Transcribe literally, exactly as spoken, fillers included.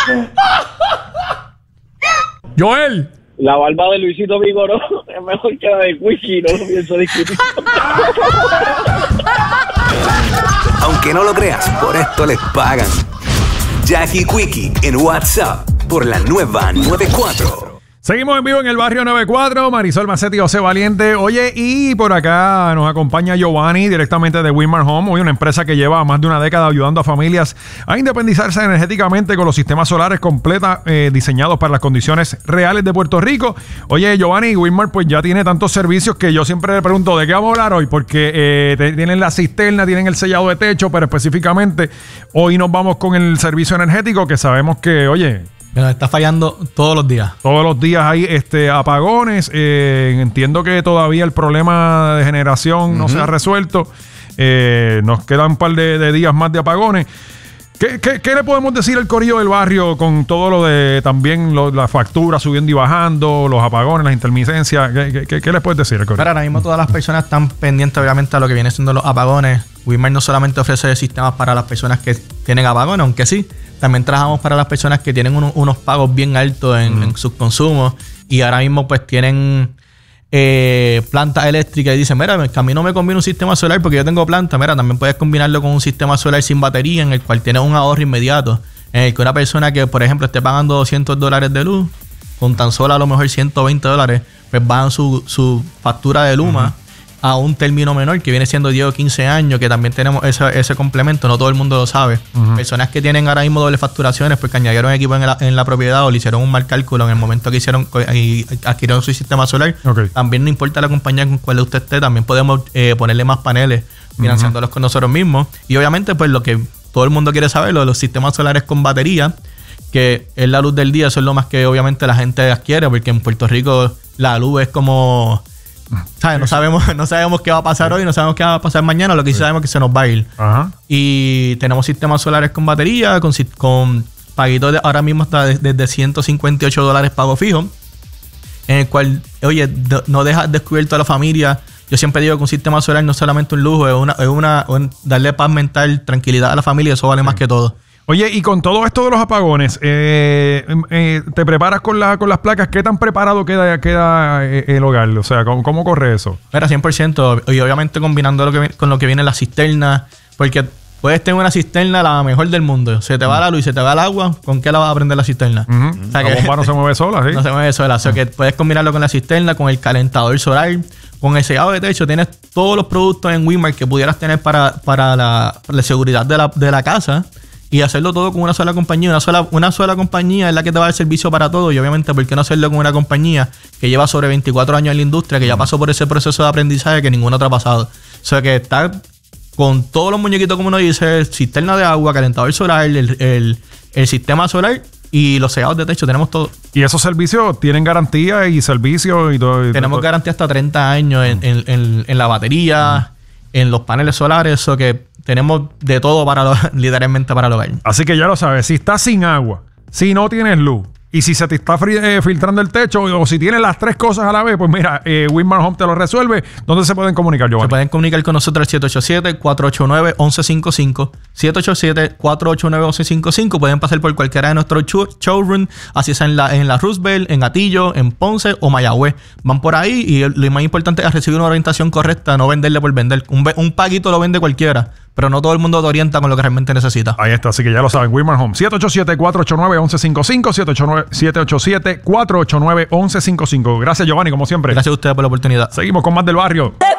Joel. La barba de Luisito Vigoró es mejor que la de Quickie, no lo pienso discutir. Aunque no lo creas, por esto les pagan. Jackie Quickie en WhatsApp por la nueva noventa y cuatro. Seguimos en vivo en el barrio noventa y cuatro. Marisol Macetti y José Valiente. Oye, y por acá nos acompaña Giovanni directamente de Winmar Home. Hoy una empresa que lleva más de una década ayudando a familias a independizarse energéticamente con los sistemas solares completa, eh, diseñados para las condiciones reales de Puerto Rico. Oye, Giovanni, Winmar pues ya tiene tantos servicios que yo siempre le pregunto ¿de qué vamos a hablar hoy? Porque eh, te, tienen la cisterna, tienen el sellado de techo, pero específicamente hoy nos vamos con el servicio energético que sabemos que, oye... Nos está fallando todos los días. Todos los días hay este, apagones. Eh, entiendo que todavía el problema de generación uh-huh. no se ha resuelto. Eh, nos quedan un par de, de días más de apagones. ¿Qué, qué, ¿Qué le podemos decir al corillo del barrio con todo lo de también lo, la factura subiendo y bajando, los apagones, las intermitencias? ¿Qué, qué, qué les puedes decir al corillo? Pero ahora mismo todas las personas están pendientes obviamente a lo que viene siendo los apagones. Winmar no solamente ofrece sistemas para las personas que tienen apagones, aunque sí, también trabajamos para las personas que tienen uno, unos pagos bien altos en, uh-huh. en sus consumos y ahora mismo pues tienen eh, plantas eléctricas y dicen, mira, que a mí no me conviene un sistema solar porque yo tengo planta. Mira, también puedes combinarlo con un sistema solar sin batería en el cual tienes un ahorro inmediato. En el que una persona que, por ejemplo, esté pagando doscientos dólares de luz, con tan solo a lo mejor ciento veinte dólares, pues bajan su, su factura de Luma. Uh-huh. A un término menor que viene siendo diez o quince años, que también tenemos ese, ese complemento, no todo el mundo lo sabe. Uh-huh. Personas que tienen ahora mismo doble facturaciones porque añadieron equipo en la, en la propiedad o le hicieron un mal cálculo en el momento que hicieron y adquirieron su sistema solar. Okay. También no importa la compañía con cual usted esté, también podemos eh, ponerle más paneles financiándolos uh-huh. con nosotros mismos. Y obviamente pues lo que todo el mundo quiere saber, lo de los sistemas solares con batería, que es la luz del día, eso es lo más que obviamente la gente adquiere, porque en Puerto Rico la luz es como... ¿Sabes? No sabemos, no sabemos qué va a pasar sí. hoy, no sabemos qué va a pasar mañana, lo que sí, sí sabemos es que se nos va a ir. Ajá. Y tenemos sistemas solares con batería, con, con paguitos de, ahora mismo está desde de ciento cincuenta y ocho dólares pago fijo, en el cual, oye, de, no dejas descubierto a la familia. Yo siempre digo que un sistema solar no es solamente un lujo, es una, es una un, darle paz mental, tranquilidad a la familia, eso vale sí. más que todo. Oye, y con todo esto de los apagones, eh, eh, ¿te preparas con, la, con las placas? ¿Qué tan preparado queda, queda el hogar? O sea, ¿cómo, cómo corre eso? Mira, cien por ciento. Y obviamente combinando lo que, con lo que viene la cisterna, porque puedes tener una cisterna la mejor del mundo. Se te va la luz y se te va el agua, ¿con qué la vas a prender la cisterna? Uh-huh. O sea, la que, bomba no se mueve sola, ¿sí? No se mueve sola. O sea, que puedes combinarlo con la cisterna, con el calentador solar, con el sellado de techo. Tienes todos los productos en Winmar que pudieras tener para, para la, para la seguridad de la, de la casa. Y hacerlo todo con una sola compañía. Una sola, una sola compañía es la que te va a dar servicio para todo. Y obviamente, ¿por qué no hacerlo con una compañía que lleva sobre veinticuatro años en la industria, que ya pasó por ese proceso de aprendizaje que ninguna otra ha pasado? O sea, que está con todos los muñequitos, como uno dice, cisterna de agua, calentador solar, el, el, el sistema solar y los sellados de techo. Tenemos todo. ¿Y esos servicios tienen garantía y servicio y todo? Y Tenemos todo. garantía hasta treinta años en, en, en, en la batería, uh-huh. en los paneles solares. Eso que... Tenemos de todo para lo, literalmente para el hogar. Así que ya lo sabes, si estás sin agua, si no tienes luz y si se te está fri- eh, filtrando el techo o si tienes las tres cosas a la vez, pues mira, eh, Winmar Home te lo resuelve. ¿Dónnde se pueden comunicar, Giovanni? Se pueden comunicar con nosotros al siete ocho siete, cuatro ocho nueve, uno uno cinco cinco. siete ocho siete, cuatro ocho nueve, uno uno cinco cinco. Pueden pasar por cualquiera de nuestros show- showrooms, así sea en la, en la Roosevelt, en Atillo, en Ponce o Mayagüez. Van por ahí y lo más importante es recibir una orientación correcta, no venderle por vender. Un, un paguito lo vende cualquiera, pero no todo el mundo te orienta con lo que realmente necesita. Ahí está, así que ya lo saben, Winmar Home. siete ocho siete, cuatro ocho nueve, uno uno cinco cinco, siete ocho siete, cuatro ocho nueve, uno uno cinco cinco. Gracias, Giovanni, como siempre. Gracias a ustedes por la oportunidad. Seguimos con más del barrio.